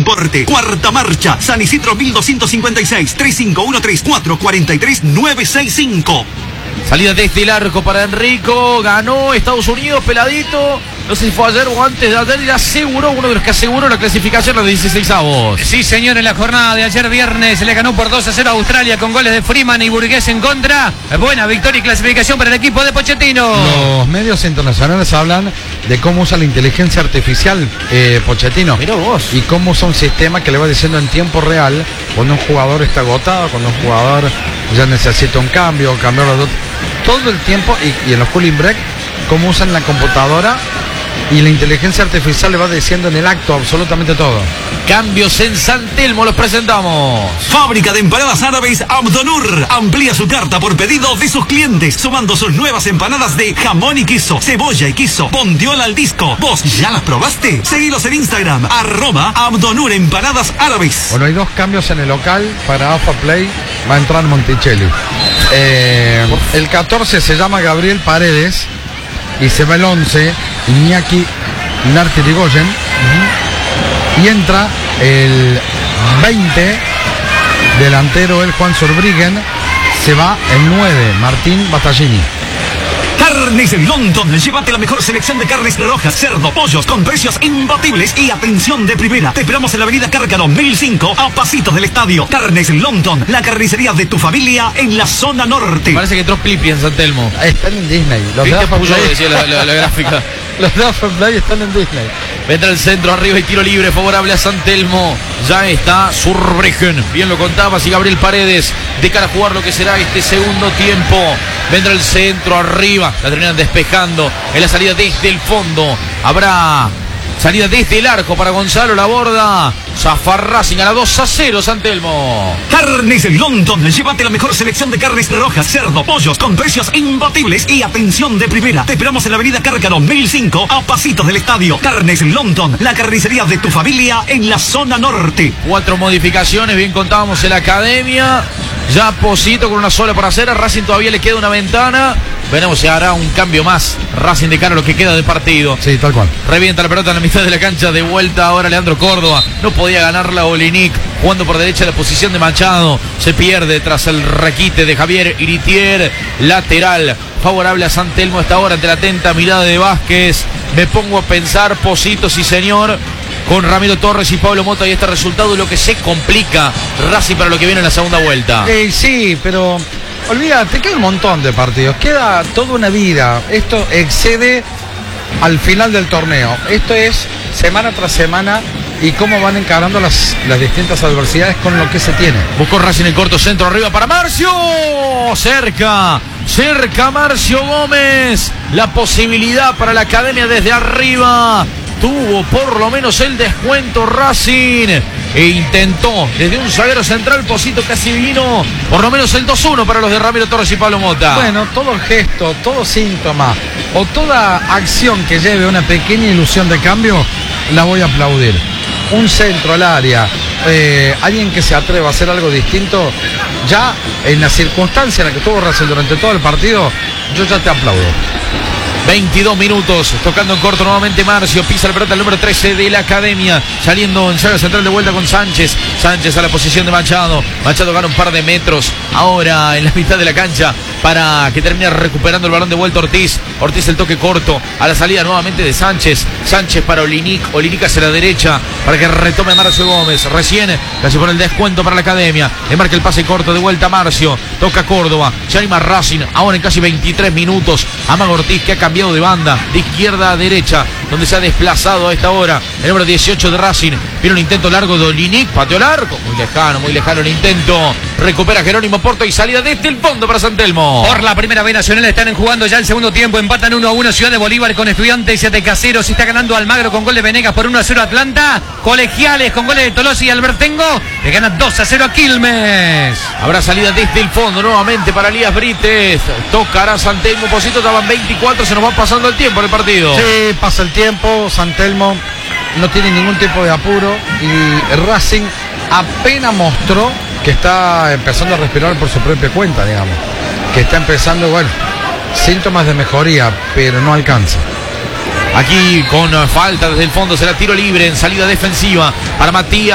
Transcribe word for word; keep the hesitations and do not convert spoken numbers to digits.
importe. Cuarta marcha, San Isidro mil doscientos cincuenta y seis, tres cinco uno tres cuatro cuatro tres nueve seis cinco. Salida desde el arco para Enrico, ganó Estados Unidos, peladito. No sé si fue ayer o antes de ayer, y aseguró, uno de los que aseguró la clasificación a los dieciseisavos. Sí, señor, en la jornada de ayer viernes le ganó por dos a cero a Australia con goles de Freeman y Burgués en contra. Buena victoria y clasificación para el equipo de Pochettino. Los medios internacionales hablan de cómo usa la inteligencia artificial eh, Pochettino. Mirá vos. Y cómo usa un sistema que le va diciendo en tiempo real cuando un jugador está agotado, cuando un jugador ya necesita un cambio, cambiarlo de otro. Todo el tiempo, y, y en los cooling break, cómo usan la computadora y la inteligencia artificial le va diciendo en el acto absolutamente todo. Cambios en San Telmo, los presentamos. Fábrica de empanadas árabes Abdonur amplía su carta por pedido de sus clientes, sumando sus nuevas empanadas de jamón y queso, cebolla y queso, bondiola al disco. ¿Vos ya las probaste? Seguilos en Instagram, arroba Abdonur empanadas árabes. Bueno, hay dos cambios en el local para AFA Play. Va a entrar Monticelli. Eh, el catorce se llama Gabriel Paredes y se va el once, Iñaki Nartirigoyen. Uh-huh. Y entra el veinte, delantero el Juan Sorbriggen. Se va el nueve, Martín Battaglini. Carnes London, llévate la mejor selección de carnes rojas, cerdo, pollos, con precios imbatibles y atención de primera. Te esperamos en la avenida Cárcano, mil cinco, a pasitos del estadio. Carnes London, la carnicería de tu familia en la zona norte. Parece que entró Plipi en San Telmo. Están en Disney. Los ¿Viste? de AFA Puyo, Play decía la, la, la gráfica. Los de AFA Play están en Disney. Vendrá el centro arriba y tiro libre favorable a San Telmo. Ya está Surbregen. Bien lo contabas, y Gabriel Paredes de cara a jugar lo que será este segundo tiempo. Vendrá el centro arriba. La terminan despejando en la salida desde el fondo. Habrá salida desde el arco para Gonzalo Laborda. Zafa Racing a la dos a cero San Telmo. Carnes London, llévate la mejor selección de carnes rojas, cerdo, pollos, con precios imbatibles y atención de primera. Te esperamos en la avenida Cárcano, mil cinco, a pasitos del estadio. Carnes London, la carnicería de tu familia en la zona norte. Cuatro modificaciones, bien contábamos en la academia. Ya Posito con una sola por hacer. A Racing todavía le queda una ventana. Veremos si hará un cambio más Racing de cara a lo que queda de partido. Sí, tal cual. Revienta la pelota en la mitad de la cancha. De vuelta ahora Leandro Córdoba. No podía ganarla Olinic. Jugando por derecha la posición de Machado. Se pierde tras el requite de Javier Iritier. Lateral favorable a San Telmo hasta ahora ante la atenta mirada de Vázquez. Me pongo a pensar, Posito, sí señor, con Ramiro Torres y Pablo Mota, y este resultado lo que se complica Racing para lo que viene en la segunda vuelta. Eh, sí, pero olvídate, queda un montón de partidos, queda toda una vida. Esto excede al final del torneo. Esto es semana tras semana y cómo van encarando las, las distintas adversidades con lo que se tiene. Buscó Racing el corto centro arriba para Marcio. Cerca, cerca Marcio Gómez. La posibilidad para la academia desde arriba. Tuvo por lo menos el descuento Racing e intentó desde un zaguero central. Posito casi vino por lo menos el dos uno para los de Ramiro Torres y Pablo Mota. Bueno, todo gesto, todo síntoma o toda acción que lleve una pequeña ilusión de cambio, la voy a aplaudir. Un centro al área, eh, alguien que se atreva a hacer algo distinto, ya en la circunstancia en la que estuvo Racing durante todo el partido, yo ya te aplaudo. veintidós minutos, tocando en corto nuevamente Marcio, pisa la pelota el número trece de la academia, saliendo en saga central de vuelta con Sánchez. Sánchez a la posición de Machado. Machado gana un par de metros ahora en la mitad de la cancha para que termine recuperando el balón de vuelta Ortiz. Ortiz el toque corto a la salida nuevamente de Sánchez. Sánchez para Olinic, Olinic hacia la derecha para que retome Marcio Gómez. Recién casi con el descuento para la academia. Le marca el pase corto de vuelta Marcio. Toca Córdoba, ya anima Racing ahora en casi veintitrés minutos. Amaga Ortiz, que ha cambiado de banda, de izquierda a derecha, donde se ha desplazado a esta hora el número dieciocho de Racing. Viene un intento largo de Olinic, pateó el arco, muy lejano, muy lejano el intento. Recupera Jerónimo Porto y salida desde el fondo para San Telmo. Por la primera vez nacional están jugando ya el segundo tiempo. Empatan uno a uno Ciudad de Bolívar con Estudiantes de Caseros. Está ganando Almagro con gol de Venegas por uno a cero Atlanta. Colegiales con goles de Tolosa y Albertengo. Le gana dos a cero a Quilmes. Habrá salida desde el fondo nuevamente para Elías Brites. Tocará San Telmo. Posito, estaban veinticuatro, se nos va pasando el tiempo en el partido. Sí, pasa el tiempo. San Telmo no tiene ningún tipo de apuro y Racing apenas mostró que está empezando a respirar por su propia cuenta, digamos. Que está empezando, bueno, síntomas de mejoría, pero no alcanza. Aquí con falta desde el fondo será tiro libre en salida defensiva para Matías.